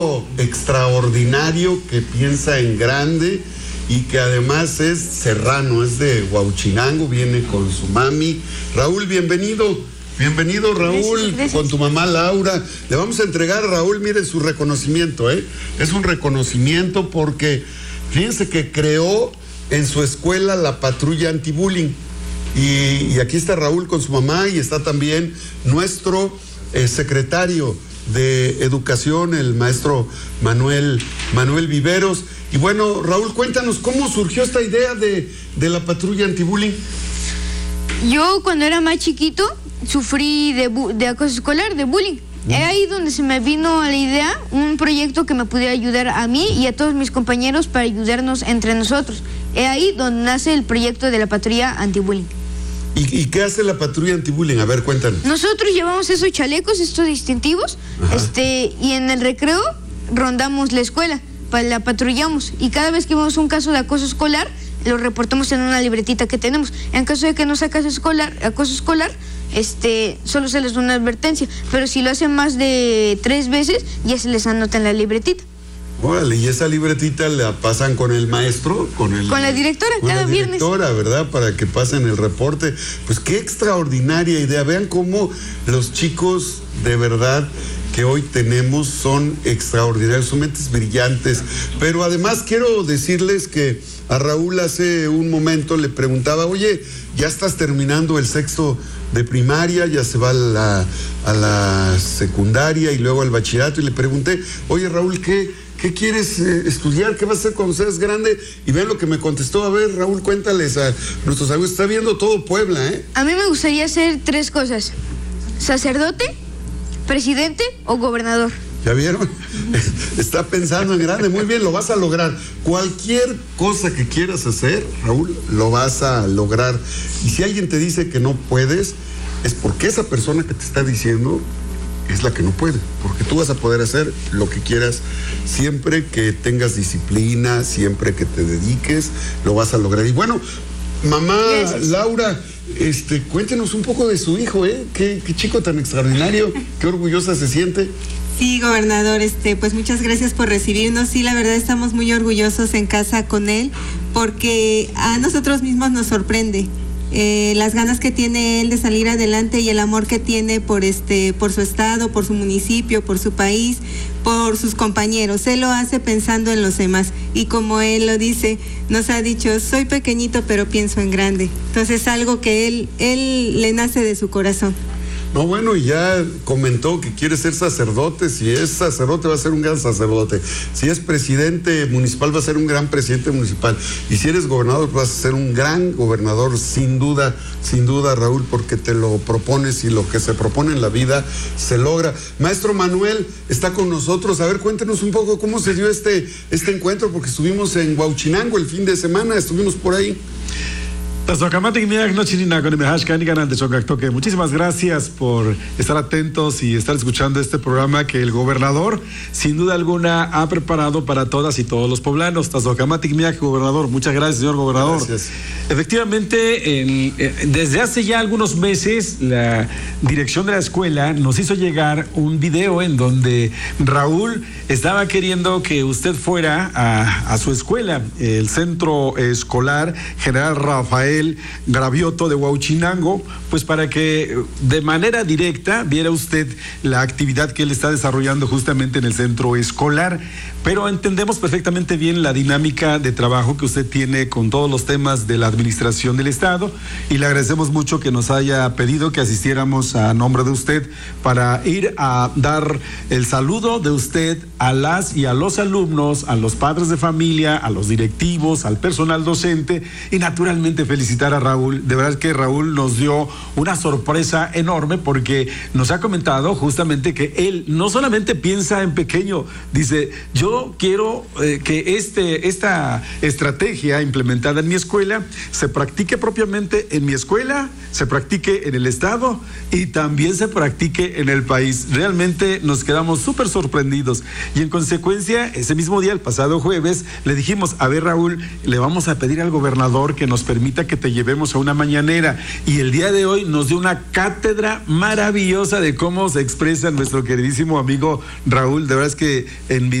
extraordinario que piensa en grande y que además es serrano, es de Huauchinango, viene con su mami. Raúl, bienvenido. Bienvenido, Raúl, gracias. Con tu mamá Laura. Le vamos a entregar a Raúl, mire su reconocimiento, Es un reconocimiento porque fíjense que creó en su escuela la patrulla anti-bullying. Y aquí está Raúl con su mamá y está también nuestro secretario de Educación, el maestro Manuel Viveros. Y bueno, Raúl, cuéntanos cómo surgió esta idea de la patrulla anti-bullying. Yo cuando era más chiquito sufrí de acoso escolar, de bullying. Es ahí donde se me vino la idea, un proyecto que me pudiera ayudar a mí y a todos mis compañeros para ayudarnos entre nosotros. Es ahí donde nace el proyecto de la patrulla anti-bullying. ¿Y qué hace la patrulla anti-bullying? A ver, cuéntanos. Nosotros llevamos esos chalecos, estos distintivos, y en el recreo rondamos la escuela, la patrullamos. Y cada vez que vemos un caso de acoso escolar, lo reportamos en una libretita que tenemos. En caso de que no sea acoso escolar, solo se les da una advertencia. Pero si lo hacen más de 3 veces, ya se les anota en la libretita. Órale, y esa libretita la pasan con el maestro, con la directora, cada viernes. Con la directora, ¿verdad? Para que pasen el reporte. Pues qué extraordinaria idea. Vean cómo los chicos de verdad que hoy tenemos son extraordinarios, son mentes brillantes. Pero además quiero decirles que a Raúl hace un momento le preguntaba, oye, ya estás terminando el 6º de primaria, ya se va a la secundaria y luego al bachillerato, y le pregunté, oye Raúl, ¿qué quieres estudiar? ¿Qué vas a hacer cuando seas grande? Y vean lo que me contestó. A ver, Raúl, cuéntales a nuestros amigos. Está viendo todo Puebla, A mí me gustaría hacer 3 cosas: sacerdote, presidente o gobernador. ¿Ya vieron? Está pensando en grande. Muy bien, lo vas a lograr. Cualquier cosa que quieras hacer, Raúl, lo vas a lograr. Y si alguien te dice que no puedes, es porque esa persona que te está diciendo es la que no puede, porque tú vas a poder hacer lo que quieras siempre que tengas disciplina, siempre que te dediques, lo vas a lograr. Y bueno, mamá Laura, cuéntenos un poco de su hijo, qué chico tan extraordinario, qué orgullosa se siente. Sí, gobernador, pues muchas gracias por recibirnos. Sí, la verdad estamos muy orgullosos en casa con él, porque a nosotros mismos nos sorprende. Las ganas que tiene él de salir adelante y el amor que tiene por su estado, por su municipio, por su país, por sus compañeros. Él lo hace pensando en los demás, y como él lo dice, nos ha dicho, soy pequeñito pero pienso en grande. Entonces, algo que él le nace de su corazón. No, bueno, y ya comentó que quiere ser sacerdote. Si es sacerdote, va a ser un gran sacerdote. Si es presidente municipal, va a ser un gran presidente municipal. Y si eres gobernador, vas a ser un gran gobernador, sin duda, Raúl, porque te lo propones y lo que se propone en la vida se logra. Maestro Manuel está con nosotros. A ver, cuéntenos un poco cómo se dio este encuentro, porque estuvimos en Huauchinango el fin de semana, estuvimos por ahí. Muchísimas gracias por estar atentos y estar escuchando este programa que el gobernador, sin duda alguna, ha preparado para todas y todos los poblanos. Gobernador, muchas gracias, señor gobernador. Gracias. Efectivamente, desde hace ya algunos meses, la dirección de la escuela nos hizo llegar un video en donde Raúl estaba queriendo que usted fuera a su escuela, el Centro Escolar General Rafael Gravioto de Huauchinango, pues para que de manera directa viera usted la actividad que él está desarrollando justamente en el centro escolar. Pero entendemos perfectamente bien la dinámica de trabajo que usted tiene con todos los temas de la administración del Estado, y le agradecemos mucho que nos haya pedido que asistiéramos a nombre de usted para ir a dar el saludo de usted a las y a los alumnos, a los padres de familia, a los directivos, al personal docente, y naturalmente felicitar a Raúl. De verdad que Raúl nos dio una sorpresa enorme, porque nos ha comentado justamente que él no solamente piensa en pequeño, dice, yo quiero que esta estrategia implementada en mi escuela se practique propiamente en mi escuela, se practique en el estado y también se practique en el país. Realmente nos quedamos súper sorprendidos, y en consecuencia ese mismo día, el pasado jueves, le dijimos, a ver Raúl, le vamos a pedir al gobernador que nos permita que te llevemos a una mañanera. Y el día de hoy nos dio una cátedra maravillosa de cómo se expresa nuestro queridísimo amigo Raúl. De verdad es que en